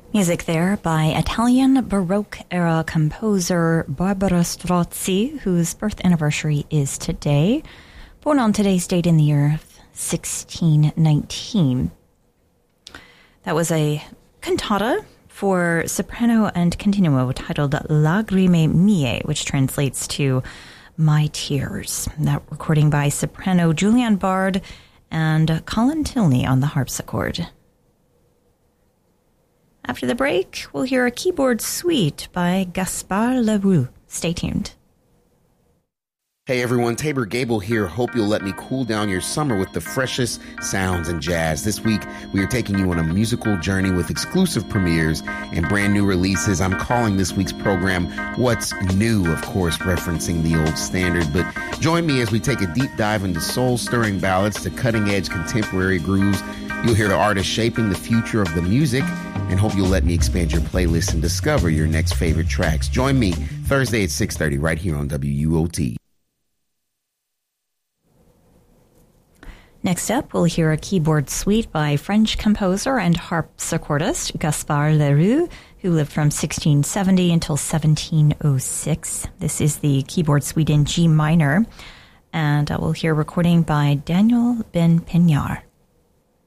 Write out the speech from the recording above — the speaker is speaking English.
Music there by Italian Baroque-era composer Barbara Strozzi, whose birth anniversary is today. Born on today's date in the year of 1619. That was a cantata for soprano and continuo titled Lagrime Mie, which translates to My Tears. That recording by soprano Julianne Bard and Colin Tilney on the harpsichord. After the break, we'll hear a keyboard suite by Gaspard Leroux. Stay tuned. Hey everyone, Tabor Gable here. Hope you'll let me cool down your summer with the freshest sounds and jazz. This week, we are taking you on a musical journey with exclusive premieres and brand new releases. I'm calling this week's program What's New, of course, referencing the old standard. But join me as we take a deep dive into soul-stirring ballads to cutting-edge contemporary grooves. You'll hear the artists shaping the future of the music, and hope you'll let me expand your playlist and discover your next favorite tracks. Join me Thursday at 6:30 right here on WUOT. Next up, we'll hear a keyboard suite by French composer and harpsichordist Gaspard Leroux, who lived from 1670 until 1706. This is the keyboard suite in G minor, and we'll hear a recording by Daniel Ben Peñar.